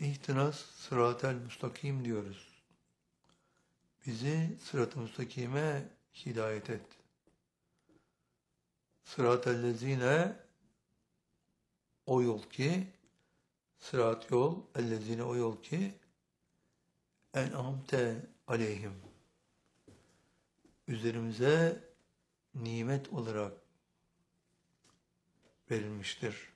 İhtinas sıratel müstakim diyoruz. Bizi sırat-ı müstakime hidayet et. Sıratellezine o yol ki, sırat yol, ellezine o yol ki, en'amte aleyhim. Üzerimize nimet olarak verilmiştir.